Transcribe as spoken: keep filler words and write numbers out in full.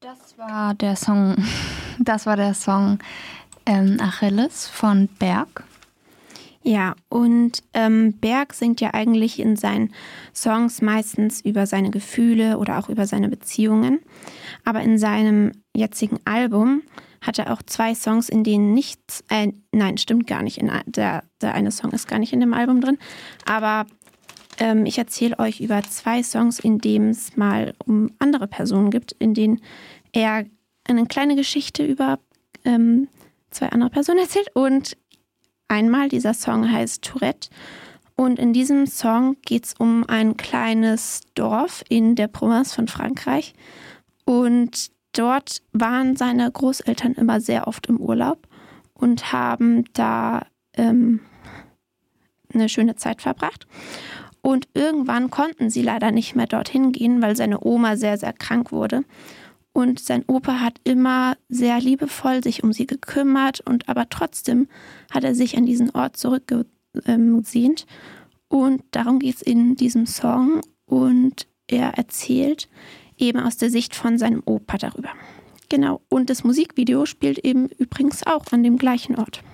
Das war der Song, das war der Song ähm, Achilles von Berg. Ja, und ähm, Berg singt ja eigentlich in seinen Songs meistens über seine Gefühle oder auch über seine Beziehungen. Aber in seinem jetzigen Album hat er auch zwei Songs, in denen nichts, äh, nein, stimmt gar nicht, in, der, der eine Song ist gar nicht in dem Album drin, aber ähm, ich erzähle euch über zwei Songs, in denen es mal um andere Personen gibt, in denen er eine kleine Geschichte über ähm, zwei andere Personen erzählt. Und einmal, dieser Song heißt Tourette, und in diesem Song geht es um ein kleines Dorf in der Provence von Frankreich, und dort waren seine Großeltern immer sehr oft im Urlaub und haben da ähm, eine schöne Zeit verbracht. Und irgendwann konnten sie leider nicht mehr dorthin gehen, weil seine Oma sehr, sehr krank wurde. Und sein Opa hat immer sehr liebevoll sich um sie gekümmert, und aber trotzdem hat er sich an diesen Ort zurückgesehnt. Und darum geht es in diesem Song, und er erzählt eben aus der Sicht von seinem Opa darüber. Genau, und das Musikvideo spielt eben übrigens auch an dem gleichen Ort.